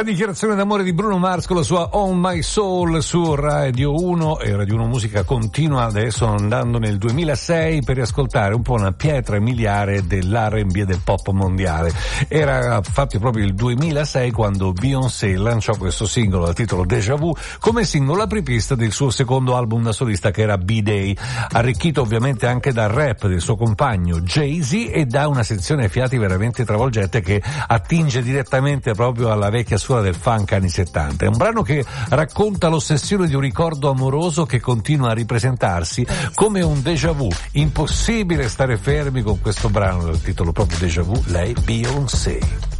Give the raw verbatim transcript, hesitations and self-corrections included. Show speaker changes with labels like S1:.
S1: La dichiarazione d'amore di Bruno Mars con la sua On My Soul su Radio uno, e Radio uno Musica continua adesso andando nel duemilasei per riascoltare un po' una pietra miliare dell'R and B e del pop mondiale. Era infatti proprio il duemilasei quando Beyoncé lanciò questo singolo dal titolo Déjà Vu come singolo apripista del suo secondo album da solista, che era B-Day, arricchito ovviamente anche dal rap del suo compagno Jay-Z e da una sezione fiati veramente travolgente che attinge direttamente proprio alla vecchia scuola del funk anni settanta. È un brano che racconta l'ossessione di un ricordo amoroso che continua a ripresentarsi come un déjà vu. Impossibile stare fermi con questo brano dal titolo proprio Déjà Vu, lei Beyoncé.